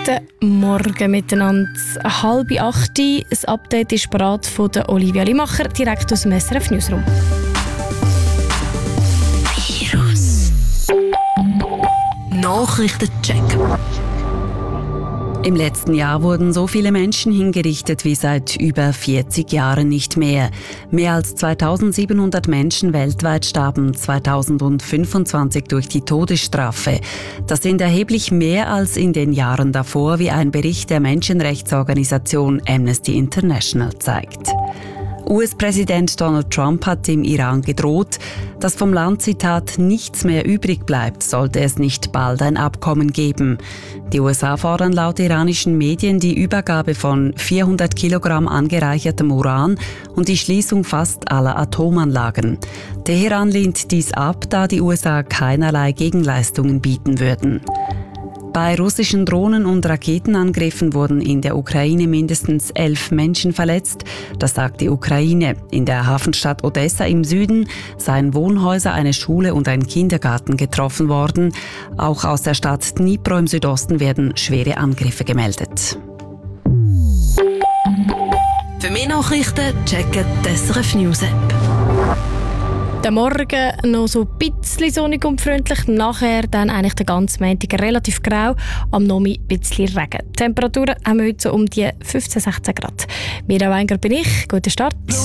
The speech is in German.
Guten Morgen miteinander. 7:30. Das Update ist bereit von der Olivia Limacher, direkt aus dem SRF Newsroom. Nachrichtencheck. Im letzten Jahr wurden so viele Menschen hingerichtet wie seit über 40 Jahren nicht mehr. Mehr als 2700 Menschen weltweit starben 2025 durch die Todesstrafe. Das sind erheblich mehr als in den Jahren davor, wie ein Bericht der Menschenrechtsorganisation Amnesty International zeigt. US-Präsident Donald Trump hat dem Iran gedroht, dass vom Land, Zitat, nichts mehr übrig bleibt, sollte es nicht bald ein Abkommen geben. Die USA fordern laut iranischen Medien die Übergabe von 400 Kilogramm angereichertem Uran und die Schließung fast aller Atomanlagen. Teheran lehnt dies ab, da die USA keinerlei Gegenleistungen bieten würden. Bei russischen Drohnen- und Raketenangriffen wurden in der Ukraine mindestens 11 Menschen verletzt. Das sagt die Ukraine. In der Hafenstadt Odessa im Süden seien Wohnhäuser, eine Schule und ein Kindergarten getroffen worden. Auch aus der Stadt Dnipro im Südosten werden schwere Angriffe gemeldet. Für mehr Nachrichten checken die SRF News App. Der Morgen noch so ein bisschen sonnig und freundlich, nachher dann eigentlich der ganze Montag relativ grau, am Nachmittag ein bisschen Regen. Die Temperaturen haben wir heute so um die 15-16 Grad. Mira Wenger bin ich, guten Start.